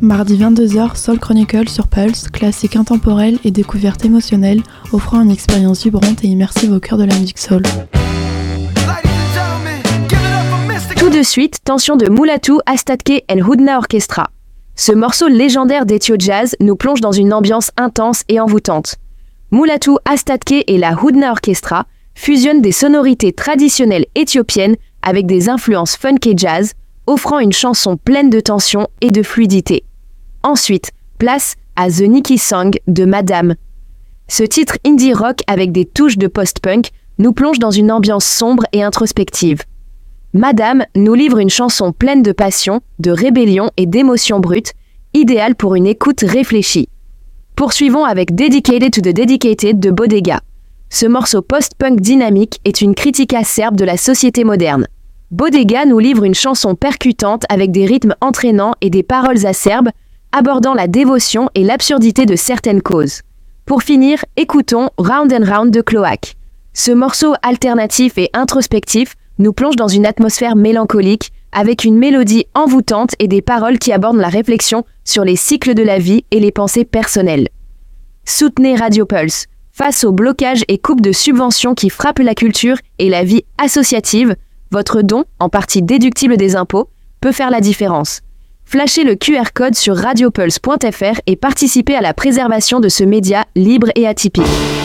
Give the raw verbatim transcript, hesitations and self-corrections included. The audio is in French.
Mardi vingt-deux heures, Soul Chronicle sur Pulse, classique intemporel et découverte émotionnelle, offrant une expérience vibrante et immersive au cœur de la musique soul. Tout de suite, tension de Mulatu, Astatke and Hudna Orchestra. Ce morceau légendaire d'Ethio Jazz nous plonge dans une ambiance intense et envoûtante. Mulatu, Astatke et la Hudna Orchestra fusionnent des sonorités traditionnelles éthiopiennes avec des influences funk et jazz, offrant une chanson pleine de tension et de fluidité. Ensuite, place à The Nikki Song de Madame. Ce titre indie rock avec des touches de post-punk nous plonge dans une ambiance sombre et introspective. Madame nous livre une chanson pleine de passion, de rébellion et d'émotions brutes, idéale pour une écoute réfléchie. Poursuivons avec Dedicated to the Dedicated de Bodega. Ce morceau post-punk dynamique est une critique acerbe de la société moderne. Bodega nous livre une chanson percutante avec des rythmes entraînants et des paroles acerbes, abordant la dévotion et l'absurdité de certaines causes. Pour finir, écoutons Round and Round de Cloak. Ce morceau alternatif et introspectif nous plonge dans une atmosphère mélancolique, avec une mélodie envoûtante et des paroles qui abordent la réflexion sur les cycles de la vie et les pensées personnelles. Soutenez Radio Pulse. Face aux blocages et coupes de subventions qui frappent la culture et la vie associative, votre don, en partie déductible des impôts, peut faire la différence. Flashez le Q R code sur radiopulse point f r et participez à la préservation de ce média libre et atypique.